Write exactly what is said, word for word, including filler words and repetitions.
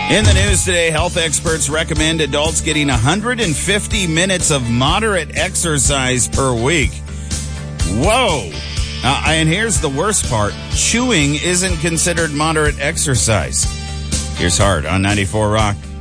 In the news today, health experts recommend adults getting one hundred fifty minutes of moderate exercise per week. Whoa! Uh, and here's the worst part. Chewing isn't considered moderate exercise. Here's Hart on ninety-four Rock.